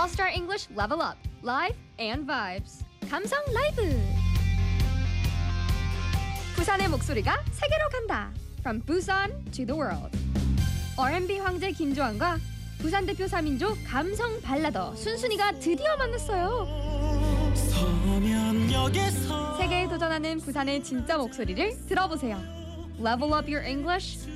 All Star English Level Up, Live and Vibes. 감성 라이브. 부산의 목소리가 세계로 간다. From Busan to the world. R&B 황제 김조한과 부산 대표 3인조 감성 발라더 순순이가 드디어 만났어요. 세계에 도전하는 부산의 진짜 목소리를 들어보세요. Level up your English,